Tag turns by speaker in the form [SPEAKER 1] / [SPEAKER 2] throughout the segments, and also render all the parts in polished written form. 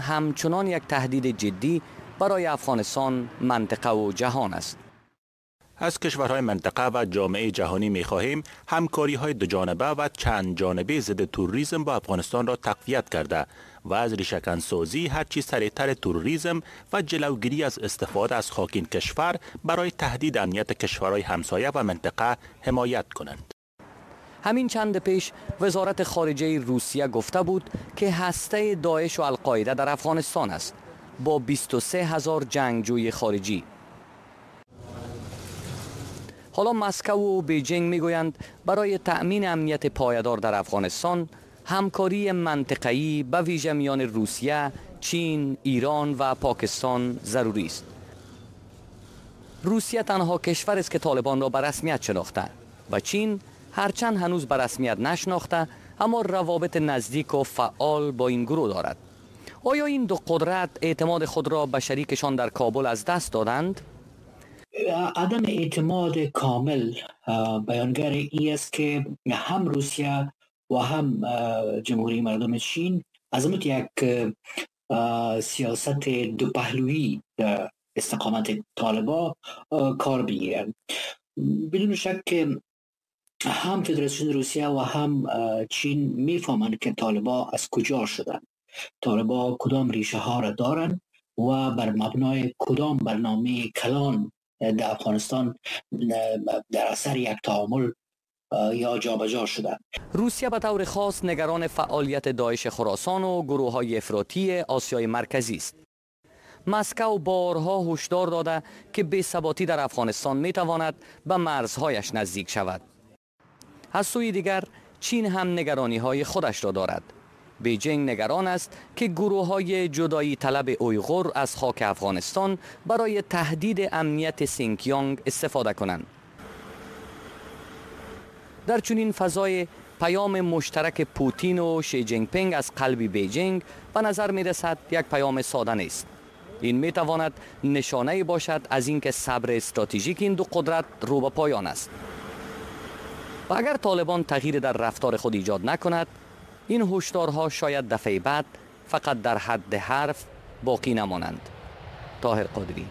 [SPEAKER 1] همچنان یک تهدید جدی برای افغانستان، منطقه و جهان است.
[SPEAKER 2] از کشورهای منطقه و جامعه جهانی می‌خواهیم همکاری‌های دوجانبه و چند جانبه ضد تروریسم با افغانستان را تقویت کرده و از ریشه‌کن‌سازی هرچی سریعتر تروریسم و جلوگیری از استفاده از خاک این کشور برای تهدید امنیت کشورهای همسایه و منطقه حمایت کنند.
[SPEAKER 1] همین چند پیش وزارت خارجه روسیه گفته بود که هسته داعش و القاعده در افغانستان است با 23,000 جنگجوی خارجی. حالا مسکو و بیجینگ میگویند برای تأمین امنیت پایدار در افغانستان همکاری منطقه‌ای به ویژه میان روسیه، چین، ایران و پاکستان ضروری است. روسیه تنها کشور است که طالبان را به رسمیت شناخته و چین هرچند هنوز به رسمیت نشناخته اما روابط نزدیک و فعال با این گروه دارد. آیا این دو قدرت اعتماد خود را به شریکشان در کابل از دست دادند؟
[SPEAKER 3] عدم اعتماد کامل بیانگر این است که هم روسیه و هم جمهوری مردم چین از یک سیاست دو پهلویی در استقامت طالبان کار بگیرند. بدون شک که هم فدراسیون روسیه و هم چین میفهمند که طالبان از کجا شدند، طالبان کدام ریشه ها را دارند و بر مبنای کدام برنامه کلان در افغانستان در اثر یک تعامل یا جابجا شدند.
[SPEAKER 1] روسیه به طور خاص نگران فعالیت داعش خراسان و گروه‌های افراطی آسیای مرکزی است. مسکو بارها هشدار داده که بی‌ثباتی در افغانستان میتواند به مرزهایش نزدیک شود. از سوی دیگر چین هم نگرانی‌های خودش را دارد. بیجینگ نگران است که گروه‌های جدایی طلب اویغور از خاک افغانستان برای تهدید امنیت سینکیانگ استفاده کنند. در چنین فضای پیام مشترک پوتین و شی جین پینگ از قلب بیجینگ به نظر می رسد یک پیام ساده نیست. این می تواند نشانه باشد از اینکه صبر استراتژیک این دو قدرت رو به پایان است. و اگر طالبان تغییر در رفتار خود ایجاد نکند، این هشدارها شاید دفعه بعد فقط در حد حرف باقی نمانند. طاهر قادری.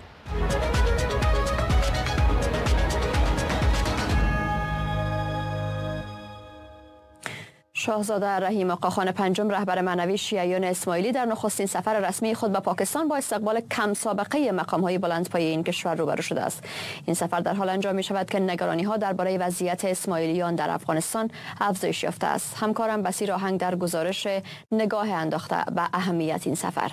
[SPEAKER 4] شاهزاده رحیم آقاخان پنجم رهبر معنوی شیعیان اسماعیلی در نخستین سفر رسمی خود به پاکستان با استقبال کم سابقه مقام‌های بلندپایه این کشور روبرو شده است. این سفر در حال انجام می‌شود که نگرانی‌ها درباره وضعیت اسماعیلیان در افغانستان افزایش یافته است. همکارم بصیر آهنگ در گزارش نگاه انداخته به اهمیت این سفر.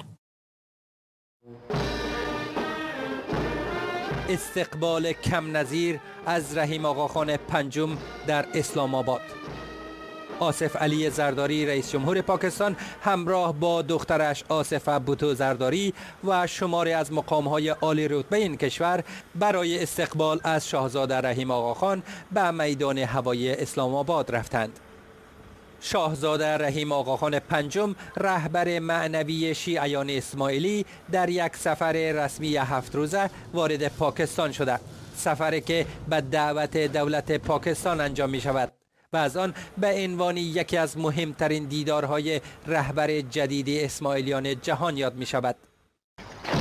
[SPEAKER 5] استقبال کم نظیر از رحیم آقاخان پنجم در اسلام آباد. آصف علی زرداری رئیس جمهور پاکستان همراه با دخترش آصفه بوتو زرداری و شماری از مقام‌های عالی رتبه این کشور برای استقبال از شاهزاده رحیم آقاخان به میدان هوایی اسلام آباد رفتند. شاهزاده رحیم آقاخان پنجم رهبر معنوی شیعیان اسماعیلی در یک سفر رسمی 7 روزه وارد پاکستان شده. سفری که به دعوت دولت پاکستان انجام می شود و از آن به عنوان یکی از مهمترین دیدارهای رهبر جدید اسماعیلیان جهان یاد می شود.